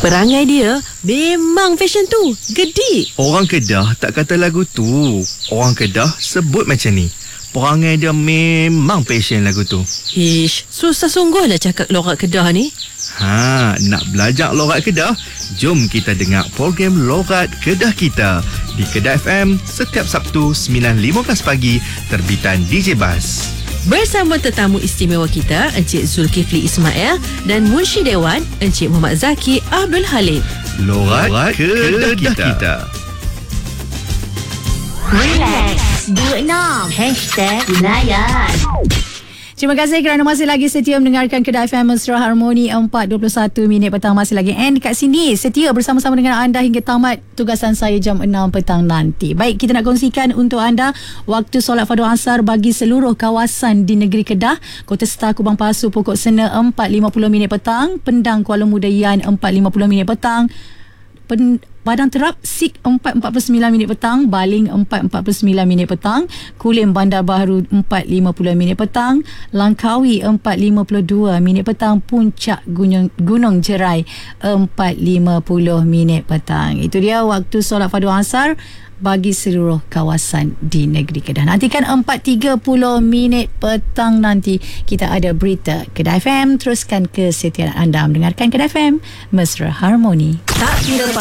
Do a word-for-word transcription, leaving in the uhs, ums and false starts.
Perangai dia memang fashion tu. Gedik. Orang Kedah tak kata lagu tu. Orang Kedah sebut macam ni. Perangai dia memang fashion lagu tu. Ish, susah sungguh lah cakap lorat Kedah ni. Ha, nak belajar lorat Kedah? Jom kita dengar program Lorat Kedah Kita di Kedah F M setiap Sabtu sembilan lima belas pagi terbitan D J Bas. Bersama tetamu istimewa kita Encik Zulkifli Ismail dan Munshi Dewan Encik Muhammad Zaki Abdul Halim. Lorat, Lorat Kedah, Kedah Kita, Kita. Relax dua enam Hashtag Layan. Terima kasih kerana masih lagi setia mendengarkan Kedah F M Mesra Harmoni empat dua puluh satu minit petang masih lagi. And dekat sini setia bersama-sama dengan anda hingga tamat tugasan saya jam enam petang nanti. Baik, kita nak kongsikan untuk anda waktu solat fardu asar bagi seluruh kawasan di negeri Kedah. Kota Star Kubang Pasu Pokok Sena empat lima puluh minit petang, Pendang Kuala Muda Yan empat lima puluh minit petang, Pen Padang Terap Sik empat empat puluh sembilan minit petang, Baling empat empat puluh sembilan minit petang, Kulim Bandar Baharu empat lima puluh minit petang, Langkawi empat lima puluh dua minit petang, Puncak Gunung, Gunung Jerai empat lima puluh minit petang. Itu dia waktu solat fardu asar bagi seluruh kawasan di negeri Kedah. Nantikan empat tiga puluh minit petang nanti kita ada berita Kedah F M. Teruskan kesetiaan anda mendengarkan Kedah F M Mesra Harmoni. Tak kira